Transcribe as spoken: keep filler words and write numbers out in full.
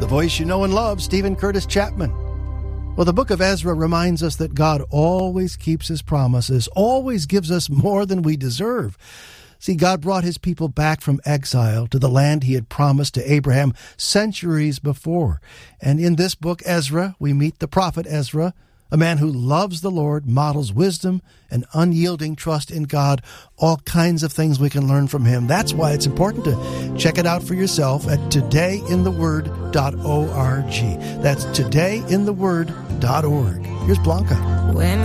The voice you know and love, Stephen Curtis Chapman. Well, the book of Ezra reminds us that God always keeps his promises, always gives us more than we deserve. See, God brought his people back from exile to the land he had promised to Abraham centuries before. And in this book, Ezra, we meet the prophet Ezra, a man who loves the Lord, models wisdom and unyielding trust in God, all kinds of things we can learn from him. That's why it's important to check it out for yourself at today in the word dot org. That's today in the word dot org. Here's Blanca. When